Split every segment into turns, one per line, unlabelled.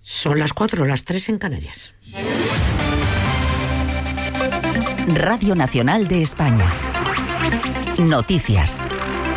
Son las 4, las 3 en Canarias.
Radio Nacional de España. Noticias.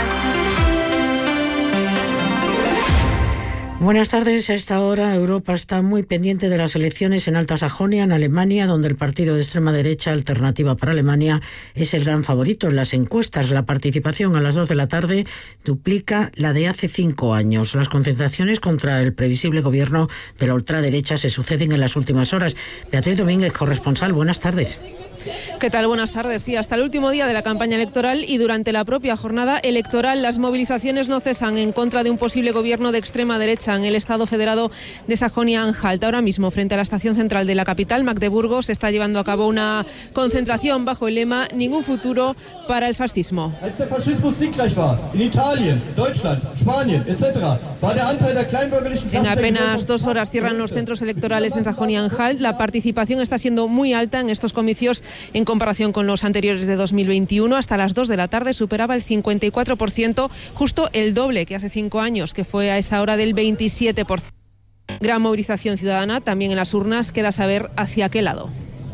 Buenas tardes. A esta hora Europa está muy pendiente de las elecciones en Alta Sajonia, en Alemania, donde el partido de extrema derecha Alternativa para Alemania es el gran favorito en las encuestas. La participación a las 2 de la tarde duplica la de hace 5 años. Las concentraciones contra el previsible gobierno de la ultraderecha se suceden en las últimas horas. Beatriz Domínguez, corresponsal, buenas tardes.
¿Qué tal? Buenas tardes. Sí, hasta el último día de la campaña electoral y durante la propia jornada electoral, las movilizaciones no cesan en contra de un posible gobierno de extrema derecha en el Estado federado de Sajonia-Anhalt. Ahora mismo, frente a la estación central de la capital, Magdeburgo, se está llevando a cabo una concentración bajo el lema "Ningún futuro para el fascismo". En apenas 2 horas cierran los centros electorales en Sajonia-Anhalt. La participación está siendo muy alta en estos comicios en comparación con los anteriores de 2021. Hasta las 2 de la tarde superaba el 54%, justo el doble que hace 5 años, que fue a esa hora del 27%. Gran movilización ciudadana también en las urnas. Queda saber hacia qué lado.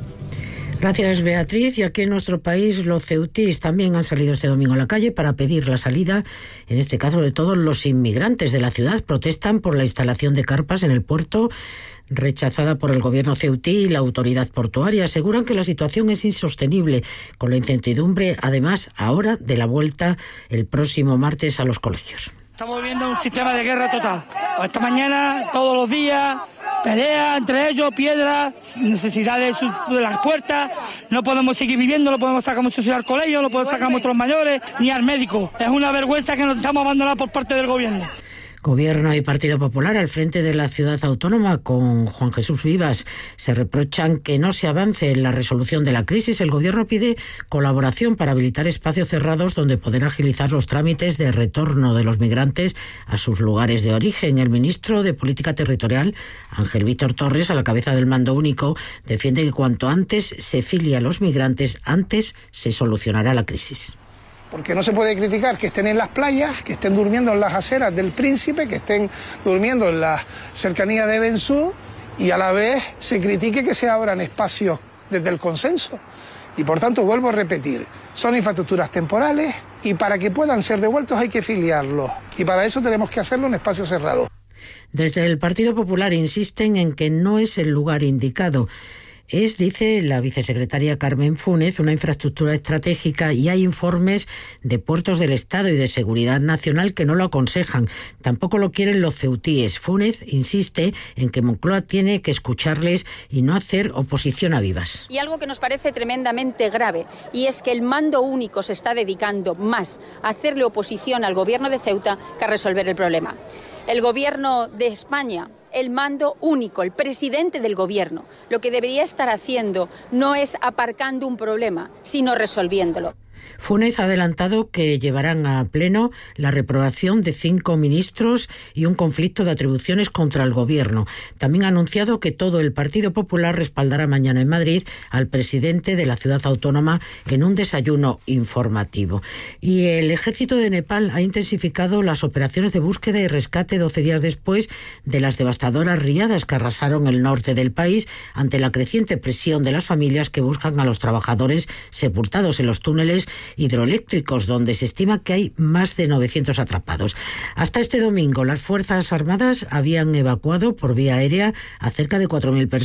Gracias, Beatriz. Y aquí en nuestro país los ceutíes también han salido este domingo a la calle para pedir la salida, en este caso de todos los inmigrantes de la ciudad. Protestan por la instalación de carpas en el puerto, rechazada por el gobierno ceutí y la autoridad portuaria. Aseguran que la situación es insostenible, con la incertidumbre, además, ahora de la vuelta el próximo martes a los colegios.
Estamos viviendo un sistema de guerra total. Esta mañana, todos los días, pelea entre ellos, piedras, necesidades de las puertas. No podemos seguir viviendo, no podemos sacar muchos al colegio, no podemos sacar a nuestros mayores, ni al médico. Es una vergüenza que nos estamos abandonando por parte del gobierno.
Gobierno y Partido Popular al frente de la ciudad autónoma con Juan Jesús Vivas se reprochan que no se avance en la resolución de la crisis. El Gobierno pide colaboración para habilitar espacios cerrados donde poder agilizar los trámites de retorno de los migrantes a sus lugares de origen. El ministro de Política Territorial, Ángel Víctor Torres, a la cabeza del mando único, defiende que cuanto antes se filie a los migrantes, antes se solucionará la crisis.
Porque no se puede criticar que estén en las playas, que estén durmiendo en las aceras del Príncipe, que estén durmiendo en las cercanías de Bensú, y a la vez se critique que se abran espacios desde el consenso. Y por tanto, vuelvo a repetir, son infraestructuras temporales y para que puedan ser devueltos hay que filiarlos. Y para eso tenemos que hacerlo en espacios cerrados.
Desde el Partido Popular insisten en que no es el lugar indicado. Es, dice la vicesecretaria Carmen Fúnez, una infraestructura estratégica y hay informes de puertos del Estado y de Seguridad Nacional que no lo aconsejan. Tampoco lo quieren los ceutíes. Fúnez insiste en que Moncloa tiene que escucharles y no hacer oposición a Vivas.
Y algo que nos parece tremendamente grave, y es que el mando único se está dedicando más a hacerle oposición al gobierno de Ceuta que a resolver el problema. El gobierno de España, el mando único, el presidente del gobierno, lo que debería estar haciendo no es aparcando un problema, sino resolviéndolo.
Fúnez ha adelantado que llevarán a pleno la reprobación de 5 ministros y un conflicto de atribuciones contra el gobierno. También ha anunciado que todo el Partido Popular respaldará mañana en Madrid al presidente de la ciudad autónoma en un desayuno informativo. Y el ejército de Nepal ha intensificado las operaciones de búsqueda y rescate 12 días después de las devastadoras riadas que arrasaron el norte del país ante la creciente presión de las familias que buscan a los trabajadores sepultados en los túneles hidroeléctricos, donde se estima que hay más de 900 atrapados. Hasta este domingo, las Fuerzas Armadas habían evacuado por vía aérea a cerca de 4.000 personas.